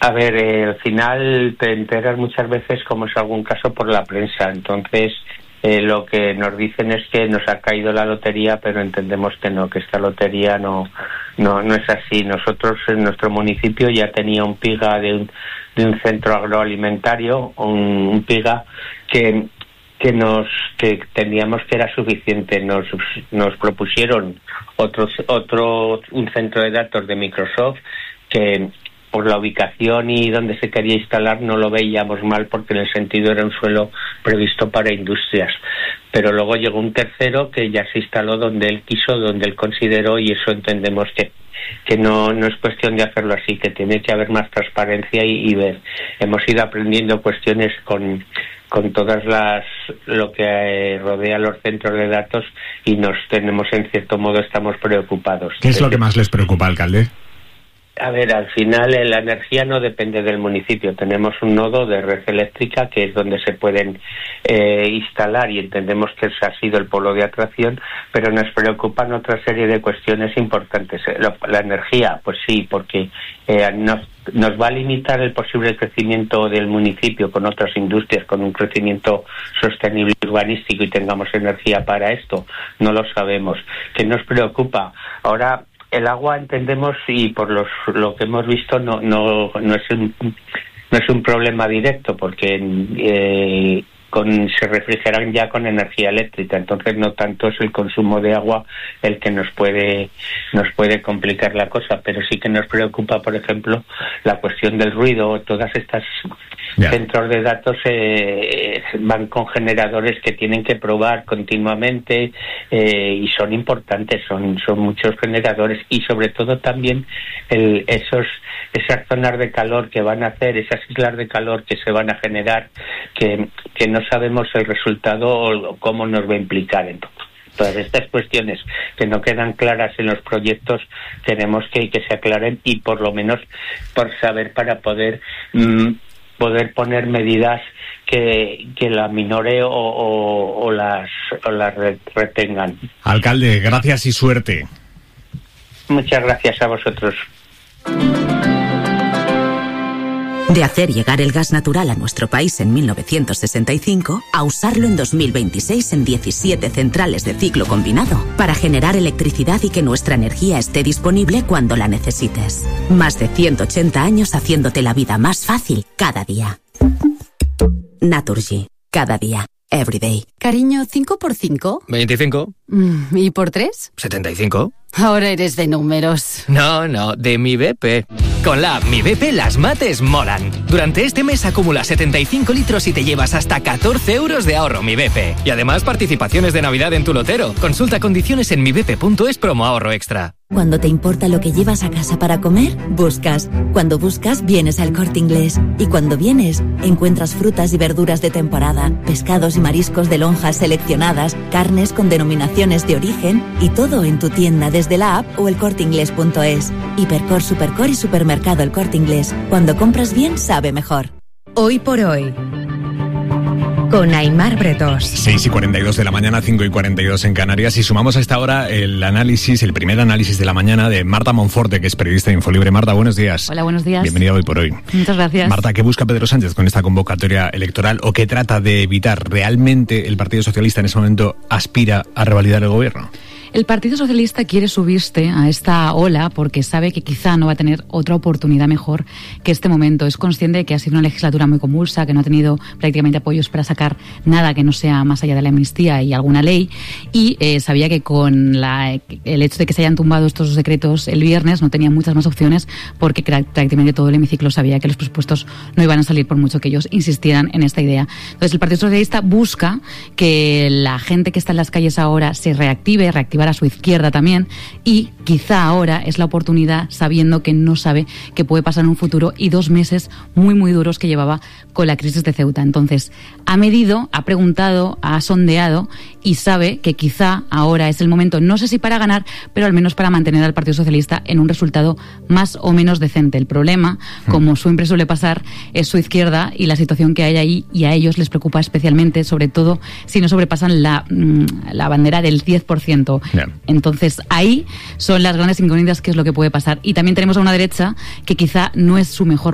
A ver, al final te enteras muchas veces, como es algún caso, por la prensa. Entonces, lo que nos dicen es que nos ha caído la lotería, pero entendemos que no, que esta lotería no es así. Nosotros en nuestro municipio ya tenía un PIGA de un centro agroalimentario, un PIGA que entendíamos que era suficiente. Nos propusieron un centro de datos de Microsoft que, por la ubicación y donde se quería instalar, no lo veíamos mal, porque en el sentido era un suelo previsto para industrias. Pero luego llegó un tercero que ya se instaló donde él quiso, donde él consideró, y eso entendemos que no es cuestión de hacerlo así, que tiene que haber más transparencia y ver. Hemos ido aprendiendo cuestiones con todas lo que rodea los centros de datos, y en cierto modo estamos preocupados. ¿Qué es lo que más les preocupa, alcalde? A ver, al final la energía no depende del municipio. Tenemos un nodo de red eléctrica que es donde se pueden instalar, y entendemos que ese ha sido el polo de atracción, pero nos preocupan otra serie de cuestiones importantes. La energía, pues sí, porque nos va a limitar el posible crecimiento del municipio con otras industrias, con un crecimiento sostenible urbanístico, y tengamos energía para esto. No lo sabemos. ¿Qué nos preocupa? Ahora, el agua entendemos, y por lo que hemos visto, no es un problema directo, porque se refrigeran ya con energía eléctrica. Entonces no tanto es el consumo de agua el que nos puede complicar la cosa, pero sí que nos preocupa, por ejemplo, la cuestión del ruido. Todas estas centros de datos van con generadores que tienen que probar continuamente, y son importantes, son muchos generadores, y sobre todo también esas zonas de calor que van a hacer, esas islas de calor que se van a generar, que no sabemos el resultado o cómo nos va a implicar. Entonces, todas estas cuestiones que no quedan claras en los proyectos, queremos que se aclaren, y por lo menos por saber, para poder poner medidas que la minore o las retengan. Alcalde, gracias y suerte. Muchas gracias a vosotros. De hacer llegar el gas natural a nuestro país en 1965 a usarlo en 2026 en 17 centrales de ciclo combinado para generar electricidad y que nuestra energía esté disponible cuando la necesites. Más de 180 años haciéndote la vida más fácil cada día. Naturgy. Cada día. Everyday. Cariño, ¿5 por 5? 25. ¿Y por 3? 75. Ahora eres de números. No, de Mi BP. Con la app Mi BP las mates molan. Durante este mes acumula 75 litros y te llevas hasta 14 euros de ahorro Mi BP. Y además participaciones de Navidad en tu lotero. Consulta condiciones en mibp.es promo ahorro extra. Cuando te importa lo que llevas a casa para comer, buscas. Cuando buscas, vienes al Corte Inglés. Y cuando vienes, encuentras frutas y verduras de temporada, pescados y mariscos de lonjas seleccionadas, carnes con denominaciones de origen, y todo en tu tienda desde la app o el corteinglés.es. Hipercor, Supercor y Supermercado El Corte Inglés. Cuando compras bien, sabe mejor. Hoy por hoy, con Aimar Bretos. 6:42 de la mañana, 5:42 en Canarias, y sumamos a esta hora el primer análisis de la mañana de Marta Monforte, que es periodista de Infolibre. Marta, buenos días. Hola, buenos días. Bienvenida a Hoy por Hoy. Muchas gracias. Marta, ¿qué busca Pedro Sánchez con esta convocatoria electoral, o qué trata de evitar? ¿Realmente el Partido Socialista en ese momento aspira a revalidar el gobierno? El Partido Socialista quiere subirse a esta ola porque sabe que quizá no va a tener otra oportunidad mejor que este momento. Es consciente de que ha sido una legislatura muy convulsa, que no ha tenido prácticamente apoyos para sacar nada que no sea más allá de la amnistía y alguna ley, y sabía que con el hecho de que se hayan tumbado estos decretos el viernes no tenía muchas más opciones, porque prácticamente todo el hemiciclo sabía que los presupuestos no iban a salir por mucho que ellos insistieran en esta idea. Entonces el Partido Socialista busca que la gente que está en las calles ahora se reactivar a su izquierda también, y quizá ahora es la oportunidad, sabiendo que no sabe qué puede pasar en un futuro, y 2 meses muy muy duros que llevaba con la crisis de Ceuta. Entonces ha medido, ha preguntado, ha sondeado, y sabe que quizá ahora es el momento, no sé si para ganar, pero al menos para mantener al Partido Socialista en un resultado más o menos decente. El problema, como siempre suele pasar, es su izquierda y la situación que hay ahí, y a ellos les preocupa especialmente, sobre todo si no sobrepasan la bandera del 10%. Yeah. Entonces ahí son las grandes incógnitas, qué es lo que puede pasar. Y también tenemos a una derecha que quizá no es su mejor